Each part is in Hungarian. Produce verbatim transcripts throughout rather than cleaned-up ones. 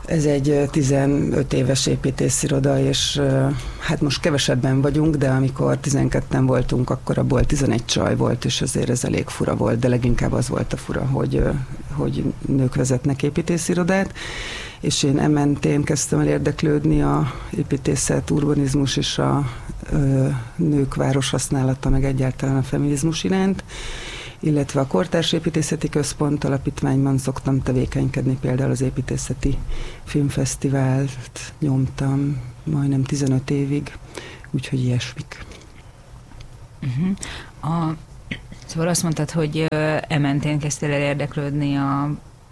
Ez egy tizenöt éves építésziroda, és hát most kevesebben vagyunk, de amikor tizenketten voltunk, akkor abból tizenegy csaj volt, és azért ez elég fura volt, de leginkább az volt a fura, hogy, hogy nők vezetnek építészirodát, és én ementén kezdtem el érdeklődni a építészet, urbanizmus és a ö, nők városhasználata, meg egyáltalán a feminizmus iránt, illetve a Kortárs Építészeti Központ alapítványban szoktam tevékenykedni, például az Építészeti Filmfesztivált nyomtam majdnem tizenöt évig, úgyhogy ilyesmik. Uh-huh. A, szóval azt mondtad, hogy ementén kezdtél el érdeklődni a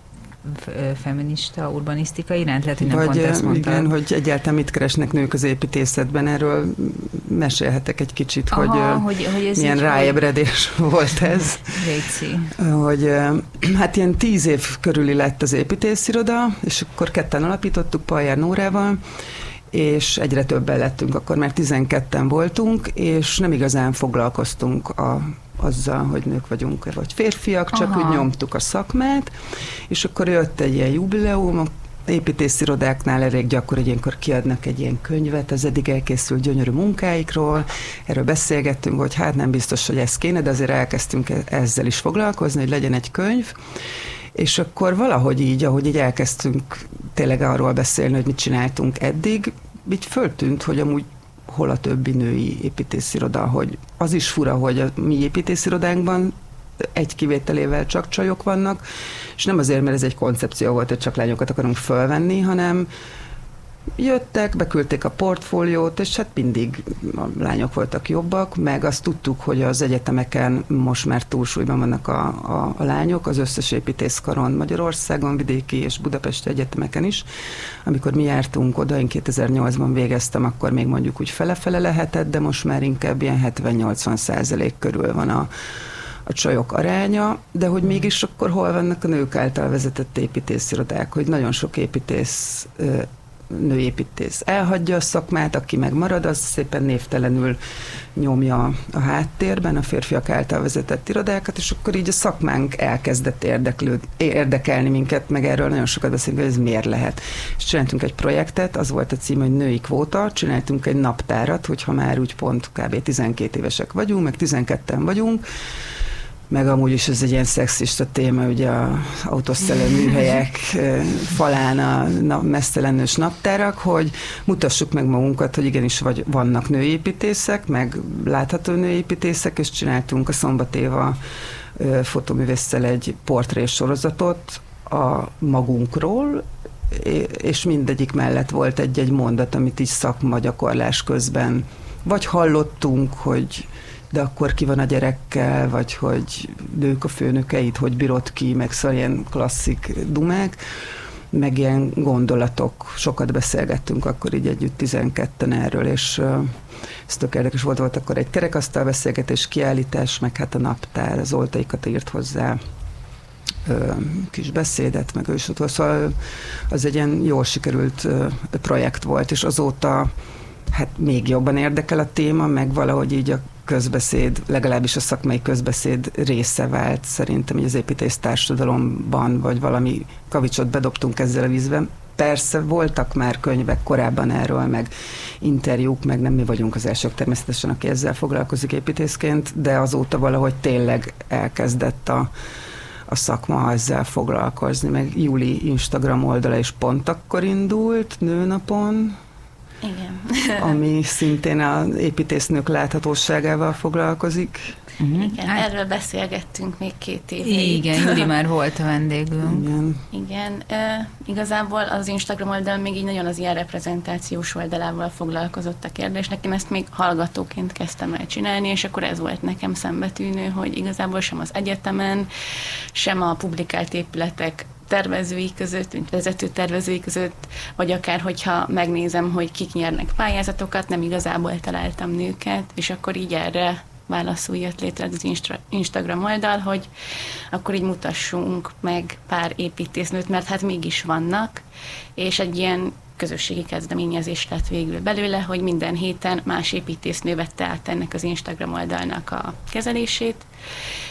feminista, urbanisztika iránt? Lehet, hogy nem Vagy pont ezt mondtad. Igen, hogy egyáltalán mit keresnek nők az építészetben, erről mesélhetek egy kicsit, Aha, hogy, hogy, hogy ez milyen ráébredés hogy... volt ez. Léci. Hogy hát ilyen tíz év körüli lett az építésziroda, és akkor ketten alapítottuk Paljár Nórával, és egyre többen lettünk, akkor már tizenketten voltunk, és nem igazán foglalkoztunk a azzal, hogy nők vagyunk, vagy férfiak, csak Aha. úgy nyomtuk a szakmát, és akkor jött egy ilyen jubileum, a építészirodáknál elég gyakori, hogy ilyenkor kiadnak egy ilyen könyvet az eddig elkészült gyönyörű munkáikról, erről beszélgettünk, hogy hát nem biztos, hogy ez kéne, de azért elkezdtünk ezzel is foglalkozni, hogy legyen egy könyv, és akkor valahogy így, ahogy így elkezdtünk tényleg arról beszélni, hogy mit csináltunk eddig, így föltűnt, hogy amúgy hol a többi női építésziroda, hogy az is fura, hogy a mi építészirodánkban egy kivételével csak csajok vannak, és nem azért, mert ez egy koncepció volt, hogy csak lányokat akarunk fölvenni, hanem jöttek, beküldték a portfóliót, és hát mindig a lányok voltak jobbak, meg azt tudtuk, hogy az egyetemeken most már túlsúlyban vannak a, a, a lányok, az összes építészkaron Magyarországon, vidéki és budapesti egyetemeken is. Amikor mi jártunk oda, én kétezer-nyolcban végeztem, akkor még mondjuk úgy fele-fele lehetett, de most már inkább ilyen hetven-nyolcvan százalék körül van a a csajok aránya, de hogy mégis akkor hol vannak a nők által vezetett építészirodák, hogy nagyon sok építész nőépítész elhagyja a szakmát, aki megmarad, az szépen névtelenül nyomja a háttérben a férfiak által vezetett irodákat, és akkor így a szakmánk elkezdett érdeklőd, érdekelni minket, meg erről nagyon sokat beszélünk, hogy ez miért lehet. És csináltunk egy projektet, az volt a cím, hogy női kvóta, csináltunk egy naptárat, hogyha már úgy pont kb. tizenkét évesek vagyunk, meg tizenketten vagyunk, meg amúgy is ez egy ilyen szexista téma, ugye az autószellő műhelyek falán a meztelenős naptárak, hogy mutassuk meg magunkat, hogy igenis vagy vannak nőépítészek, meg látható nőépítészek, és csináltunk a Szombat Éva fotóművésszel egy portrés sorozatot a magunkról, és mindegyik mellett volt egy-egy mondat, amit így szakmagyakorlás közben vagy hallottunk, hogy de akkor ki van a gyerekkel, vagy hogy nők a főnökeit, hogy bírod ki, meg szóval ilyen klasszik dumák, meg ilyen gondolatok. Sokat beszélgettünk akkor így együtt tizenketten erről, és uh, ez tök érdekes volt, volt akkor egy kerekasztal beszélgetés, kiállítás, meg hát a naptár, az Oltaikat írt hozzá uh, kis beszédet, meg ő is ott volt. Szóval az egy ilyen jól sikerült uh, projekt volt, és azóta hát még jobban érdekel a téma, meg valahogy így a közbeszéd, legalábbis a szakmai közbeszéd része vált szerintem így az építész társadalomban, vagy valami kavicsot bedobtunk ezzel a vízben. Persze voltak már könyvek korábban erről, meg interjúk, meg nem mi vagyunk az elsők természetesen, aki ezzel foglalkozik építészként, de azóta valahogy tényleg elkezdett a, a szakma ezzel foglalkozni, meg Júli Instagram oldala is pont akkor indult, nőnapon, igen. ami szintén az építésznők láthatóságával foglalkozik. Uh-huh. Igen, hát, erről beszélgettünk még két évig. Igen, Júli már volt a vendégünk. Igen. Igen, e, igazából az Instagram oldal még így nagyon az ilyen reprezentációs oldalával foglalkozott a kérdésnek. Én ezt még hallgatóként kezdtem el csinálni, és akkor ez volt nekem szembetűnő, hogy igazából sem az egyetemen, sem a publikált épületek tervezői között, mint vezető tervezői között, vagy akár, hogyha megnézem, hogy kik nyernek pályázatokat, nem igazából találtam nőket, és akkor így erre válaszul jött létre az Insta- Instagram oldal, hogy akkor így mutassunk meg pár építésznőt, mert hát mégis vannak, és egy ilyen közösségi kezdeményezés lett végül belőle, hogy minden héten más építésznő vette át ennek az Instagram oldalnak a kezelését,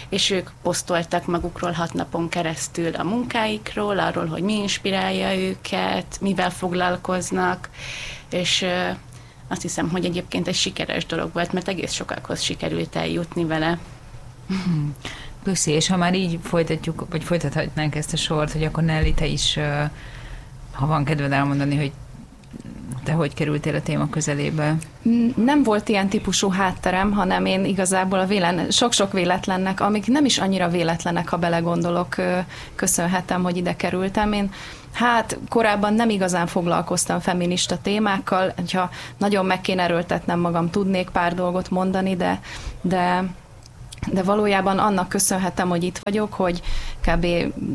és ők posztoltak magukról hat napon keresztül a munkáikról, arról, hogy mi inspirálja őket, mivel foglalkoznak, és azt hiszem, hogy egyébként egy sikeres dolog volt, mert egész sokakhoz sikerült eljutni vele. Köszi, és ha már így folytatjuk, vagy folytathatnánk ezt a sort, hogy akkor Nelly, te is, ha van kedved elmondani, hogy te hogy kerültél a téma közelébe? Nem volt ilyen típusú hátterem, hanem én igazából a vélen, sok-sok véletlennek, amik nem is annyira véletlenek, ha belegondolok, köszönhetem, hogy ide kerültem. Én hát korábban nem igazán foglalkoztam feminista témákkal, ha nagyon meg kéne erőltetnem magam, tudnék pár dolgot mondani, de, de, de valójában annak köszönhetem, hogy itt vagyok, hogy kb.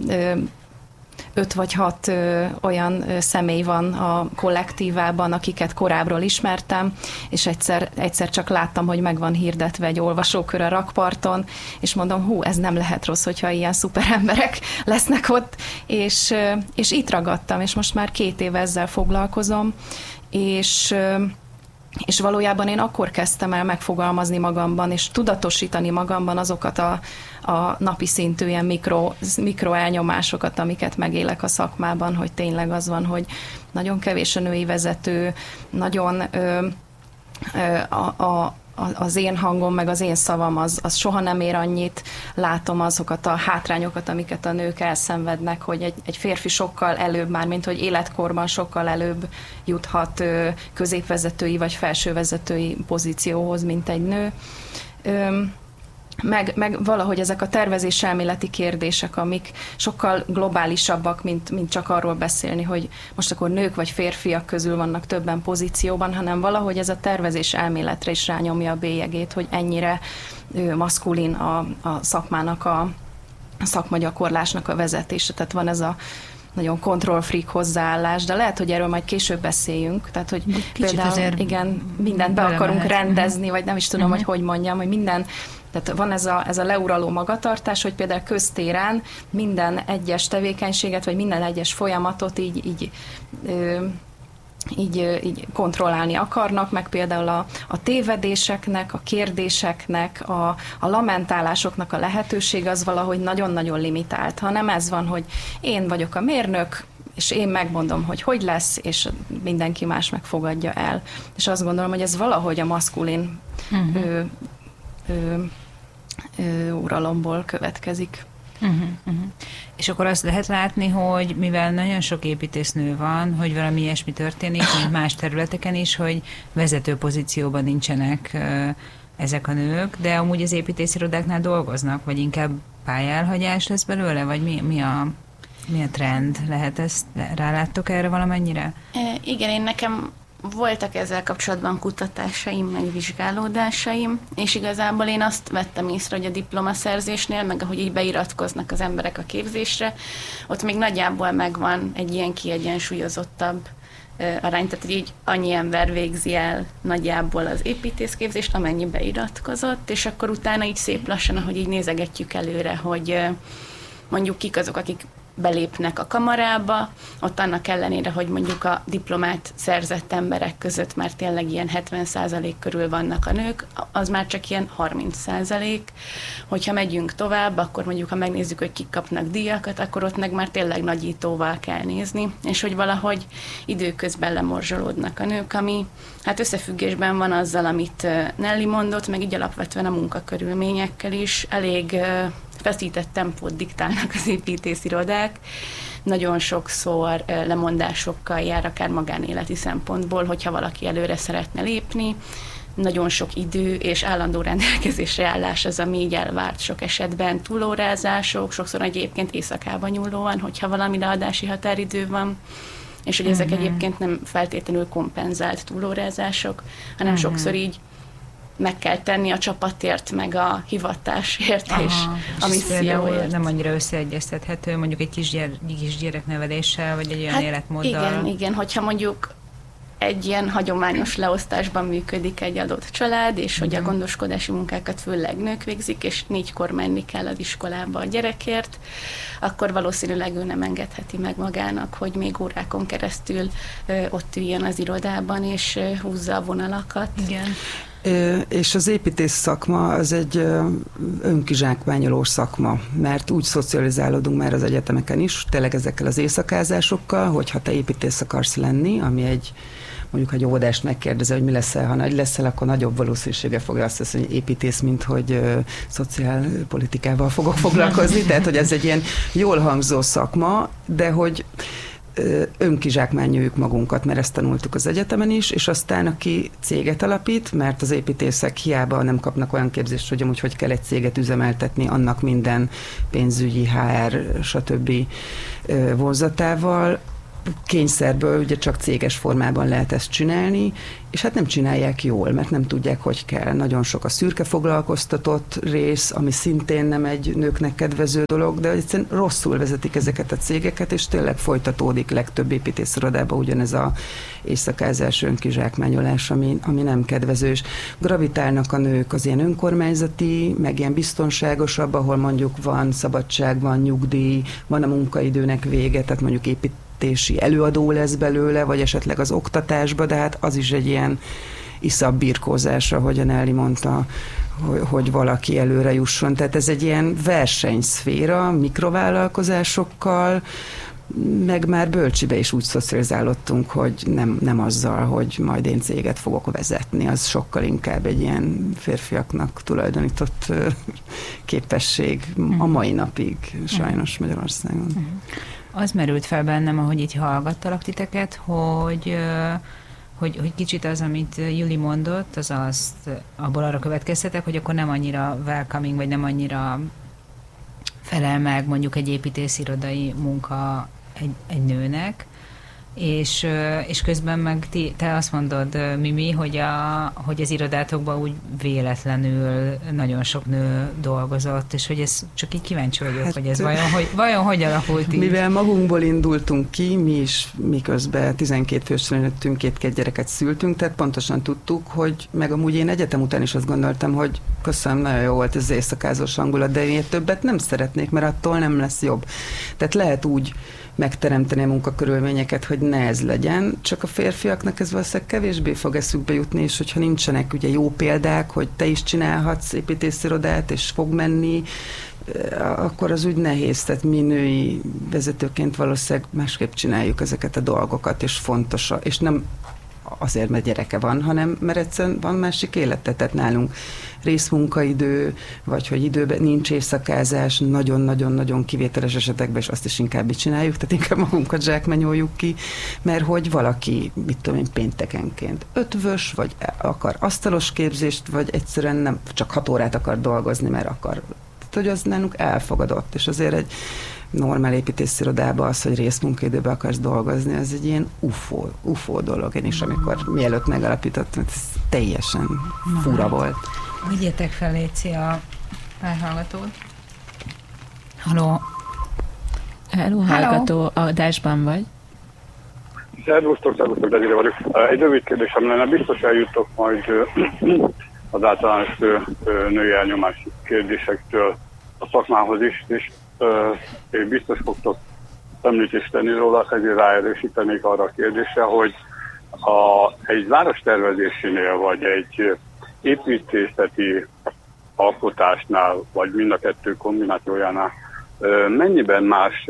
öt vagy hat ö, olyan ö, személy van a kollektívában, akiket korábbról ismertem, és egyszer, egyszer csak láttam, hogy meg van hirdetve egy olvasókör a rakparton, és mondom, hú, ez nem lehet rossz, hogyha ilyen szuper emberek lesznek ott, és, ö, és itt ragadtam, és most már két éve ezzel foglalkozom, és ö, és valójában én akkor kezdtem el megfogalmazni magamban, és tudatosítani magamban azokat a, a napi szintű ilyen mikro, mikro elnyomásokat, amiket megélek a szakmában, hogy tényleg az van, hogy nagyon kevés a női vezető, nagyon ö, ö, a, a az én hangom, meg az én szavam, az, az soha nem ér annyit. Látom azokat a hátrányokat, amiket a nők elszenvednek, hogy egy, egy férfi sokkal előbb, már mint hogy életkorban sokkal előbb juthat ö, középvezetői vagy felsővezetői pozícióhoz, mint egy nő. Ö, Meg, meg valahogy ezek a tervezéselméleti kérdések, amik sokkal globálisabbak, mint, mint csak arról beszélni, hogy most akkor nők vagy férfiak közül vannak többen pozícióban, hanem valahogy ez a tervezés elméletre is rányomja a bélyegét, hogy ennyire ő, maszkulin a, a szakmának, a, a szakmagyakorlásnak a vezetése. Tehát van ez a nagyon control freak hozzáállás, de lehet, hogy erről majd később beszéljünk. Tehát, hogy kicsit például igen, mindent be akarunk rendezni, vagy nem is tudom, uh-huh. hogy hogy mondjam, hogy minden. Tehát van ez a, ez a leuraló magatartás, hogy például köztéren minden egyes tevékenységet, vagy minden egyes folyamatot így, így, ö, így, így kontrollálni akarnak, meg például a, a tévedéseknek, a kérdéseknek, a, a lamentálásoknak a lehetőség az valahogy nagyon-nagyon limitált. Ha nem ez van, hogy én vagyok a mérnök, és én megmondom, hogy hogy lesz, és mindenki más megfogadja el. És azt gondolom, hogy ez valahogy a maszkulin uh-huh. ö, Ö, ö, uralomból következik. Uh-huh, uh-huh. És akkor azt lehet látni, hogy mivel nagyon sok építésznő van, hogy valami ilyesmi történik, mint más területeken is, hogy vezető pozícióban nincsenek ö, ezek a nők, de amúgy az építészirodáknál dolgoznak, vagy inkább pályálhagyás lesz belőle, vagy mi, mi a mi a trend? Lehet ezt, ráláttok erre valamennyire? E, igen, én nekem voltak ezzel kapcsolatban kutatásaim, meg vizsgálódásaim, és igazából én azt vettem észre, hogy a diplomaszerzésnél, meg ahogy így beiratkoznak az emberek a képzésre, ott még nagyjából megvan egy ilyen kiegyensúlyozottabb arány, tehát így annyi ember végzi el nagyjából az építészképzést, amennyi beiratkozott, és akkor utána így szép lassan, ahogy így nézegetjük előre, hogy mondjuk kik azok, akik belépnek a kamarába, ott annak ellenére, hogy mondjuk a diplomát szerzett emberek között már tényleg ilyen hetven százalék körül vannak a nők, az már csak ilyen harminc százalék. Hogyha megyünk tovább, akkor mondjuk, ha megnézzük, hogy kik kapnak díjakat, akkor ott meg már tényleg nagyítóval kell nézni, és hogy valahogy időközben lemorzsolódnak a nők, ami hát összefüggésben van azzal, amit Nelly mondott, meg így alapvetően a munkakörülményekkel is elég feszített tempót diktálnak az építészirodák. Nagyon sokszor lemondásokkal jár, akár magánéleti szempontból, hogyha valaki előre szeretne lépni. Nagyon sok idő és állandó rendelkezésre állás az, ami így elvárt sok esetben. Túlórázások, sokszor egyébként éjszakában nyúlóan, hogyha valami leadási határidő van, és hogy ezek uh-huh. egyébként nem feltétlenül kompenzált túlórázások, hanem uh-huh. sokszor így meg kell tenni a csapatért, meg a hivatásért, Aha, és a misszióért. Nem annyira összeegyeztethető, mondjuk egy kisgyere, kisgyerekneveléssel, vagy egy olyan hát életmóddal. Igen, igen, hogyha mondjuk egy ilyen hagyományos leosztásban működik egy adott család, és hogy a gondoskodási munkákat főleg nők végzik, és négykor menni kell az iskolába a gyerekért, akkor valószínűleg ő nem engedheti meg magának, hogy még órákon keresztül ö, ott üljön az irodában, és ö, húzza a vonalakat. Igen. És az építész szakma az egy önkizsákmányolós szakma, mert úgy szocializálódunk már az egyetemeken is, tényleg ezekkel az éjszakázásokkal, hogyha te építész akarsz lenni, ami egy mondjuk, ha egy óvodást megkérdezi, hogy mi leszel, ha nagy leszel, akkor nagyobb valószínűsége fogja azt hiszem, hogy építész, mint hogy ö, szociálpolitikával fogok foglalkozni. Tehát, hogy ez egy ilyen jól hangzó szakma, de hogy ö, önkizsákmányoljuk magunkat, mert ezt tanultuk az egyetemen is, és aztán aki céget alapít, mert az építészek hiába nem kapnak olyan képzést, hogy amúgy hogy kell egy céget üzemeltetni, annak minden pénzügyi, há er, stb. Ö, vonzatával, kényszerből ugye csak céges formában lehet ezt csinálni, és hát nem csinálják jól, mert nem tudják, hogy kell. Nagyon sok a szürke foglalkoztatott rész, ami szintén nem egy nőknek kedvező dolog, de egyszerűen rosszul vezetik ezeket a cégeket, és tényleg folytatódik legtöbb építészirodában ugyanez a éjszakázás, önkizsákmányolás, ami, ami nem kedvező, és gravitálnak a nők az ilyen önkormányzati, meg ilyen biztonságosabb, ahol mondjuk van szabadság, van nyugdíj, van a munkaidőnek vége, tehát mondjuk épít előadó lesz belőle, vagy esetleg az oktatásba, de hát az is egy ilyen iszabb birkózás, ahogyan Elli mondta, hogy, hogy valaki előre jusson. Tehát ez egy ilyen versenyszféra, mikrovállalkozásokkal, meg már bölcsibe is úgy szocializálódtunk, hogy nem, nem azzal, hogy majd én céget fogok vezetni, az sokkal inkább egy ilyen férfiaknak tulajdonított képesség a mai napig, sajnos Magyarországon. Az merült fel bennem, ahogy így hallgattalak titeket, hogy, hogy, hogy kicsit az, amit Juli mondott, az azt abból arra következtetek, hogy akkor nem annyira welcoming, vagy nem annyira felel meg mondjuk egy építészirodai munka egy, egy nőnek, és, és közben meg ti, te azt mondod, Mimi, hogy, a, hogy az irodátokban úgy véletlenül nagyon sok nő dolgozott, és hogy ez csak így kíváncsi vagyok, hát, hogy ez vajon hogy, vajon hogy alakult így? Mivel magunkból indultunk ki, mi is miközben tizenkét fősre nőttünk, két-két gyereket szültünk, tehát pontosan tudtuk, hogy meg amúgy én egyetem után is azt gondoltam, hogy köszönöm, nagyon jó volt ez éjszakázós hangulat, de én többet nem szeretnék, mert attól nem lesz jobb. Tehát lehet úgy megteremteni a munkakörülményeket, hogy ne ez legyen, csak a férfiaknak ez valószínűleg kevésbé fog eszükbe jutni, és hogyha nincsenek ugye jó példák, hogy te is csinálhatsz építészirodát, és fog menni, akkor az úgy nehéz. Tehát mi női vezetőként valószínűleg másképp csináljuk ezeket a dolgokat, és fontos, és nem azért, mert gyereke van, hanem mert egyszerűen van másik élete, tehát nálunk részmunkaidő, vagy hogy időben nincs éjszakázás, nagyon-nagyon-nagyon kivételes esetekben, és azt is inkább így csináljuk, tehát inkább magunkat zsákmányoljuk ki, mert hogy valaki, mit tudom én, péntekenként ötvös, vagy akar asztalos képzést, vagy egyszerűen nem csak hat órát akar dolgozni, mert akar. Tehát, hogy az nálunk elfogadott, és azért egy normál építészirodában az, hogy részmunkaidőben akarsz dolgozni, az egy ilyen ufó, ufó dolog. Én is, amikor mielőtt megalapítottam, ez teljesen fura volt. Vigyétek fel, Léci, a felhallgatót. Halló. Hello, hallgató adásban vagy? Szervusztok, szervusztok, Dezire vagyok. Egy rövid kérdésem lenne, biztos eljutok majd az általános női elnyomás kérdésektől a szakmához is, és biztos fogtok említést tenni róla, ezért ráerősítenék arra a kérdésre, hogy a, egy várostervezésénél, vagy egy építészeti alkotásnál, vagy mind a kettő kombinációjánál mennyiben más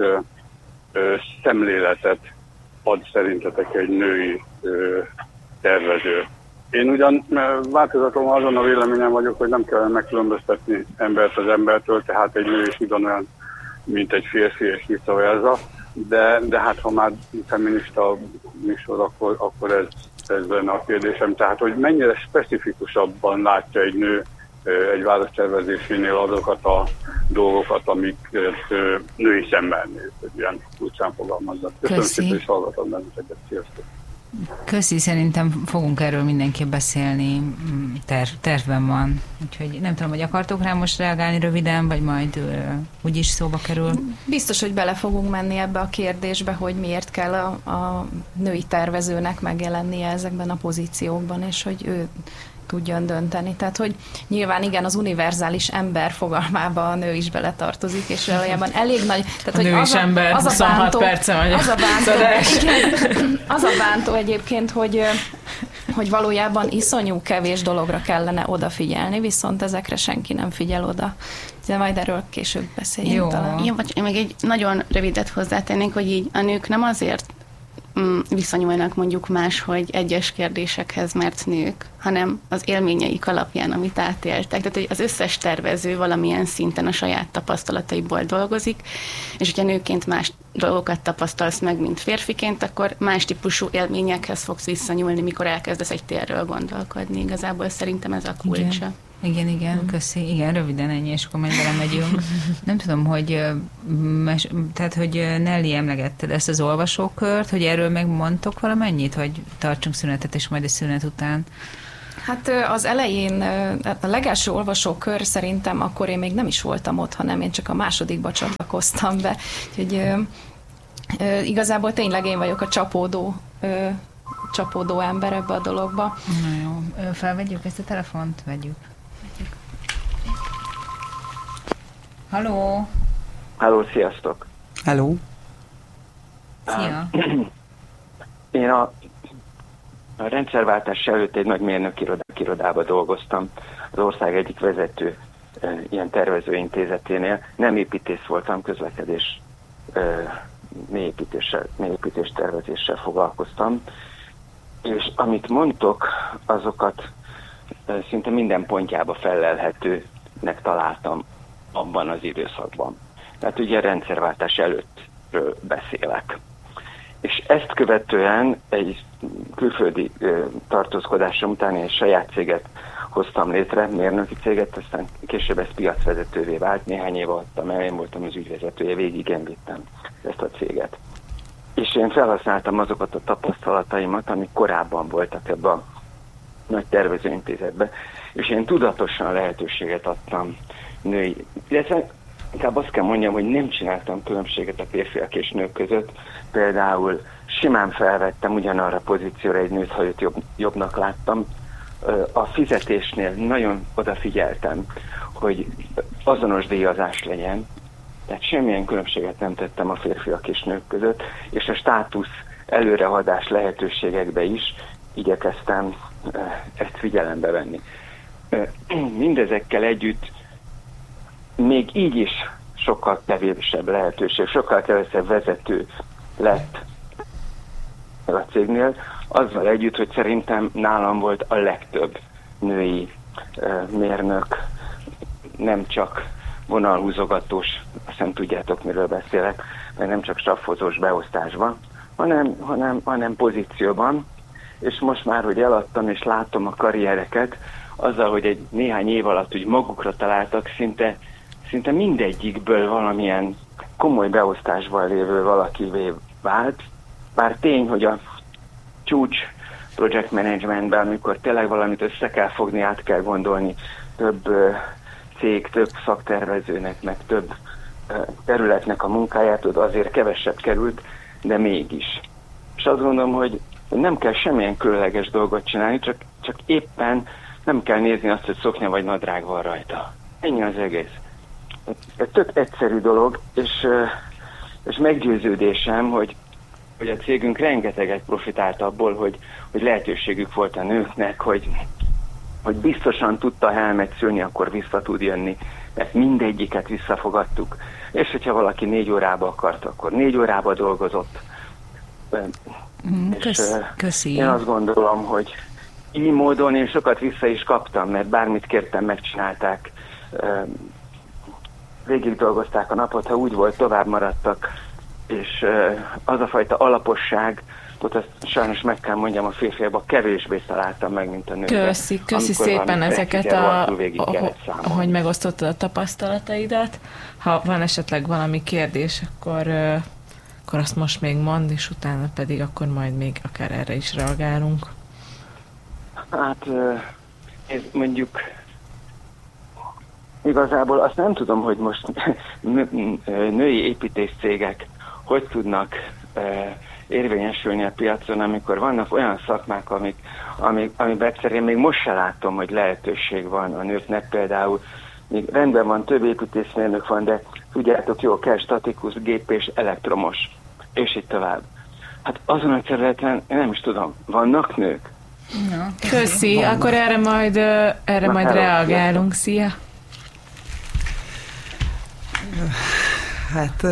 szemléletet ad szerintetek egy női tervező? Én ugyan változatlanul azon a véleményem vagyok, hogy nem kell megkülönböztetni embert az embertől, tehát egy nő is ugyanolyan, mint egy férfi, és visszaverza, de, de hát ha már feminista műsor, akkor, akkor ez, ez lenne a kérdésem. Tehát, hogy mennyire specifikusabban látja egy nő egy várostervezésénél azokat a dolgokat, amik női szemmel néz, hogy ilyen kulcsán fogalmazzak. Köszönöm szépen, és hallgatom benneteket. Sziasztok! Köszi, szerintem fogunk erről mindenképp beszélni, Terv, tervben van. Úgyhogy nem tudom, hogy akartok rá most reagálni röviden, vagy majd uh, úgyis szóba kerül. Biztos, hogy bele fogunk menni ebbe a kérdésbe, hogy miért kell a, a női tervezőnek megjelennie ezekben a pozíciókban, és hogy ő tudjon dönteni. Tehát, hogy nyilván igen, az univerzális ember fogalmába a nő is beletartozik, és valójában elég nagy... Tehát, a hogy nő az is a, ember, az a huszonhat bántó, perce vagy. Az a bántó, igen, az a bántó egyébként, hogy hogy valójában iszonyú kevés dologra kellene odafigyelni, viszont ezekre senki nem figyel oda. De majd erről később beszéljünk Jó. talán. Jó, vagy én még egy nagyon rövidet hozzátennék, hogy így a nők nem azért mm, viszonyulnak mondjuk máshogy egyes kérdésekhez, mert nők, hanem az élményeik alapján, amit átéltek. Tehát, hogy az összes tervező valamilyen szinten a saját tapasztalataiból dolgozik, és hogyha nőként más dolgokat tapasztalsz meg, mint férfiként, akkor más típusú élményekhez fogsz visszanyúlni, mikor elkezdesz egy térről gondolkodni. Igazából szerintem ez a kulcsa. Igen, igen, köszi. Igen, röviden ennyi, és akkor majd belemegyünk. Nem tudom, hogy, mes, tehát, hogy Nelly emlegetted ezt az olvasókört, hogy erről megmondtok valamennyit, hogy tartsunk szünetet, és majd a szünet után. Hát az elején, a legelső olvasókör szerintem akkor én még nem is voltam ott, hanem én csak a másodikba csatlakoztam be. Úgyhogy igazából tényleg én vagyok a csapódó, csapódó ember ebbe a dologba. Na jó, felvegyük ezt a telefont? Vegyük. Vegyük. Halló! Halló, sziasztok! Hello! Szia! Én a, a rendszerváltás előtt egy nagy mérnök irodába dolgoztam, az ország egyik vezető e, ilyen tervezőintézeténél. Nem építész voltam, közlekedés, e, mélyépítéssel, mélyépítés tervezéssel foglalkoztam. És amit mondtok, azokat e, szinte minden pontjába felelhetőnek találtam abban az időszakban. Tehát ugye rendszerváltás előttről beszélek. És ezt követően egy külföldi ö, tartózkodásom után egy saját céget hoztam létre, mérnöki céget, aztán később ez piacvezetővé vált, néhány év adtam el, én voltam az ügyvezetője, végig én vittem ezt a céget. És én felhasználtam azokat a tapasztalataimat, amik korábban voltak ebben a nagy tervezőintézetben, és én tudatosan lehetőséget adtam női, illetve inkább azt kell mondjam, hogy nem csináltam különbséget a férfiak és nők között. Például simán felvettem ugyanarra a pozícióra egy nőt, ha őt jobb, jobbnak láttam. A fizetésnél nagyon odafigyeltem, hogy azonos díjazás legyen. Tehát semmilyen különbséget nem tettem a férfiak és nők között, és a státusz előrehaladás lehetőségekbe is igyekeztem ezt figyelembe venni. Mindezekkel együtt még így is sokkal kevésebb lehetőség, sokkal kevesebb vezető lett a cégnél, azzal együtt, hogy szerintem nálam volt a legtöbb női uh, mérnök, nem csak vonalhúzogatós, azt hiszem tudjátok, miről beszélek, mert nem csak staffozós beosztásban, hanem, hanem, hanem pozícióban, és most már, hogy eladtam és látom a karriereket, azzal, hogy egy néhány év alatt úgy magukra találtak, szinte Szinte mindegyikből valamilyen komoly beosztásban lévő valakivé vált. Bár tény, hogy a csúcs project managementben, amikor tényleg valamit össze kell fogni, át kell gondolni, több uh, cég, több szaktervezőnek, meg több uh, területnek a munkáját, oda azért kevesebb került, de mégis. És azt gondolom, hogy nem kell semmilyen különleges dolgot csinálni, csak, csak éppen nem kell nézni azt, hogy szoknya vagy nadrág van rajta. Ennyi az egész. Ez tök egyszerű dolog, és, és meggyőződésem, hogy, hogy a cégünk rengeteget profitált abból, hogy, hogy lehetőségük volt a nőknek, hogy, hogy biztosan tudta a helmet szülni, akkor vissza tud jönni, mert mindegyiket visszafogadtuk. És hogyha valaki négy órába akart, akkor négy órába dolgozott. Kösz, és, köszi. Én azt gondolom, hogy így módon én sokat vissza is kaptam, mert bármit kértem, megcsinálták. Végig dolgozták a napot, ha úgy volt, tovább maradtak, és az a fajta alaposság, ott azt sajnos meg kell mondjam, a férfiakban kevésbé találtam meg, mint a nőkben. Köszi, köszi szépen ezeket, a, a, hogy megosztottad a tapasztalataidat. Ha van esetleg valami kérdés, akkor, akkor azt most még mondd, és utána pedig akkor majd még akár erre is reagálunk. Hát, ez mondjuk igazából azt nem tudom, hogy most női építészcégek hogy tudnak érvényesülni a piacon, amikor vannak olyan szakmák, amik, amik, amiben egyszerűen még most se látom, hogy lehetőség van a nőknek. Például még rendben van, több építészmérnök van, de tudjátok, jó, kell statikus, gépés, elektromos, és így tovább. Hát azon a területen, én nem is tudom, vannak nők? Ja, köszi, van. Akkor erre majd, erre Na, majd hello, reagálunk. Szia! Hát...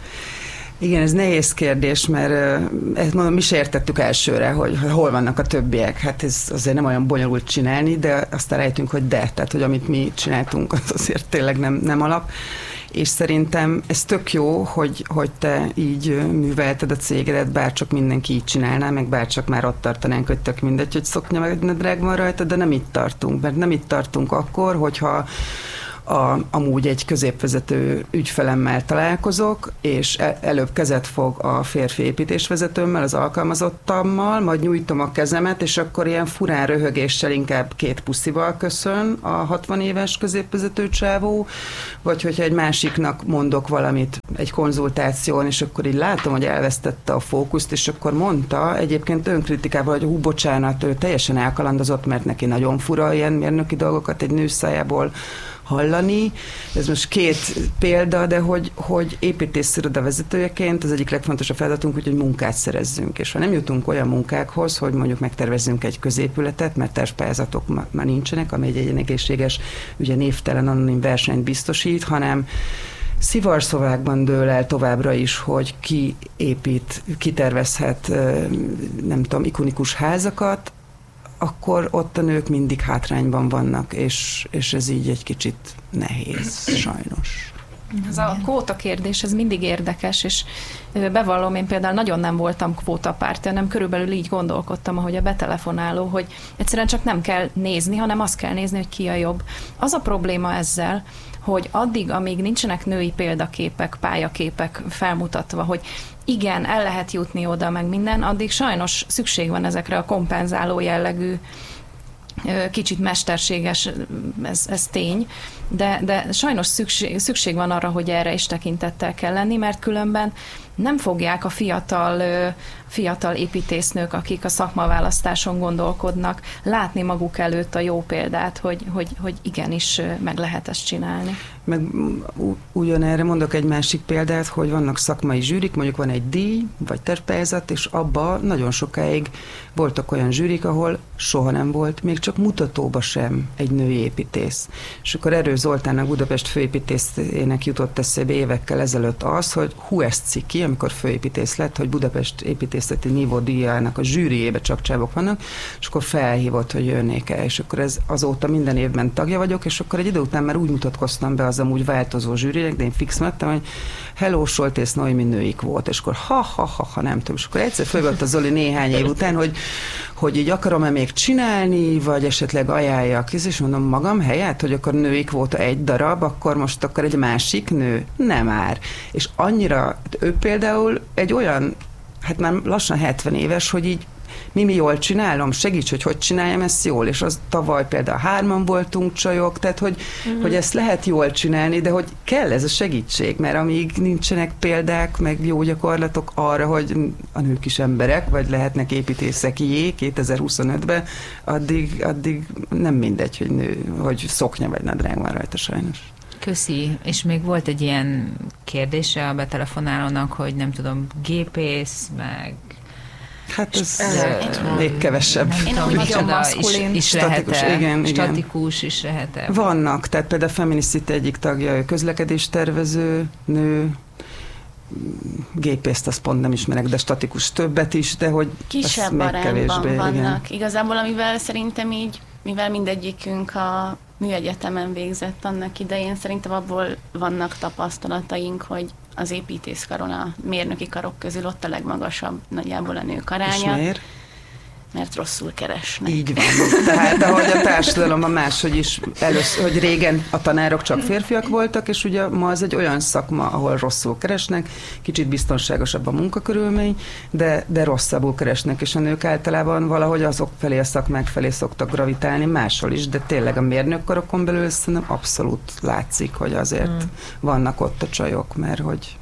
Igen, ez nehéz kérdés, mert ezt mondom, mi se értettük elsőre, hogy hol vannak a többiek. Hát ez azért nem olyan bonyolult csinálni, de aztán rájöttünk, hogy de, tehát hogy amit mi csináltunk, az azért tényleg nem, nem alap. És szerintem ez tök jó, hogy, hogy te így művelted a cégedet, bárcsak mindenki így csinálná, meg bárcsak már ott tartanánk, hogy tök mindegy, hogy szoknya meg nadrág van rajta, de nem itt tartunk, mert nem itt tartunk akkor, hogyha A, amúgy egy középvezető ügyfelemmel találkozok, és előbb kezet fog a férfi építésvezetőmmel, az alkalmazottammal, majd nyújtom a kezemet, és akkor ilyen furán röhögéssel inkább két puszival köszön a hatvan éves középvezető csávó, vagy hogyha egy másiknak mondok valamit egy konzultáción, és akkor így látom, hogy elvesztette a fókuszt, és akkor mondta egyébként önkritikával, hogy hú, bocsánat, ő teljesen elkalandozott, mert neki nagyon fura ilyen mérnöki dolgokat egy nő szájából hallani. Ez most két példa, de hogy, hogy építésziroda vezetőjeként az egyik legfontosabb feladatunk, hogy munkát szerezzünk. És ha nem jutunk olyan munkákhoz, hogy mondjuk megtervezzünk egy középületet, mert tervpályázatok már nincsenek, ami egy egészséges, ugye névtelen anonim versenyt biztosít, hanem szivarszovákban dől el továbbra is, hogy ki épít, ki tervezhet, nem tudom, ikonikus házakat, akkor ott a nők mindig hátrányban vannak, és, és ez így egy kicsit nehéz, sajnos. Ez a kvóta kérdés, ez mindig érdekes, és bevallom, én például nagyon nem voltam kvótapárti, hanem körülbelül így gondolkodtam, ahogy a betelefonáló, hogy egyszerűen csak nem kell nézni, hanem azt kell nézni, hogy ki a jobb. Az a probléma ezzel, hogy addig, amíg nincsenek női példaképek, pályaképek felmutatva, hogy igen, el lehet jutni oda, meg minden, addig sajnos szükség van ezekre a kompenzáló jellegű, kicsit mesterséges, ez, ez tény, de, de sajnos szükség, szükség van arra, hogy erre is tekintettel kell lenni, mert különben nem fogják a fiatal, fiatal építésznők, akik a szakmaválasztáson gondolkodnak, látni maguk előtt a jó példát, hogy, hogy, hogy igenis meg lehet ezt csinálni. Meg ugyanerre mondok egy másik példát, hogy vannak szakmai zsűrik, mondjuk van egy díj, vagy tervpályázat, és abba nagyon sokáig voltak olyan zsűrik, ahol soha nem volt, még csak mutatóba sem egy női építész. És akkor Erő Zoltánnak, Budapest főépítészének jutott eszébe évekkel ezelőtt az, hogy hú, ez ciki, amikor főépítész lett, hogy Budapest építészeti nívó díjának a zsűriébe csak csávok vannak, és akkor felhívott, hogy jönnék el, és akkor ez azóta minden évben tagja vagyok, és akkor egy idő után már úgy mutatkoztam be az amúgy változó zsűrinek, de én fix lettem, hogy hello, Soltész Noémi nőik volt, és akkor ha, ha, ha, ha nem tudom, és akkor egyszer fölvett a Zoli néhány év után, hogy, hogy így akarom-e még csinálni, vagy esetleg ajánljak, és mondom magam helyett, hogy akkor női kvóta egy darab, akkor most akkor egy másik nő? Nem már. És annyira, ő például egy olyan, hát már lassan hetven éves, hogy így mi, mi jól csinálom, segíts, hogy hogy csináljam ezt jól, és az tavaly például hárman voltunk csajok, tehát hogy, uh-huh. hogy ezt lehet jól csinálni, de hogy kell ez a segítség, mert amíg nincsenek példák, meg jó gyakorlatok arra, hogy a nők is emberek, vagy lehetnek építészek jé kétezer-huszonötben, addig, addig nem mindegy, hogy nő, hogy szoknya vagy nadrág van rajta sajnos. Köszi. És még volt egy ilyen kérdése a betelefonálónak, hogy nem tudom, gépész, meg hát ez még kevesebb. Nem tudom, micsoda is, is statikus, lehet-e, igen, statikus igen. is lehet-e. Vannak, tehát például a Feminicity egyik tagja, közlekedéstervező nő, gépészt azt pont nem ismerek, de statikus többet is, de hogy kisebb arányban vannak. Igen. Igazából, amivel szerintem így, mivel mindegyikünk a műegyetemen végzett annak idején, szerintem abból vannak tapasztalataink, hogy az építészkaron a mérnöki karok közül ott a legmagasabb nagyjából a nők aránya. És miért? Mert rosszul keresnek. Így van. Tehát ahogy a társadalomban máshogy is, először, hogy régen a tanárok csak férfiak voltak, és ugye ma az egy olyan szakma, ahol rosszul keresnek, kicsit biztonságosabb a munkakörülmény, de, de rosszabbul keresnek, és a nők általában valahogy azok felé, a szakmák felé szoktak gravitálni, máshol is, de tényleg a mérnökkarokon belül szerintem abszolút látszik, hogy azért hmm. vannak ott a csajok, mert hogy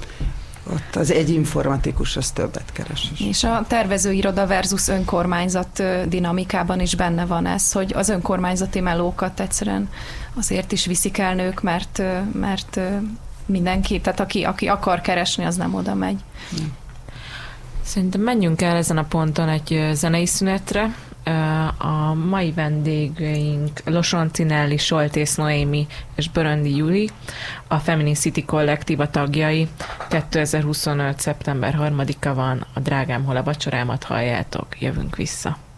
ott az egy informatikus, az többet keres is. És a tervezőiroda versus önkormányzat dinamikában is benne van ez, hogy az önkormányzati melókat egyszerűen azért is viszik el nők, mert, mert mindenki, tehát aki, aki akar keresni, az nem oda megy. Szerintem menjünk el ezen a ponton egy zenei szünetre, A mai vendégeink Losonczy Nelly, Soltész Noémi és Böröndi Juli, a Feminicity kollektíva tagjai. kétezer-huszonöt. szeptember harmadika van, a Drágám, hol a vacsorámat halljátok, jövünk vissza.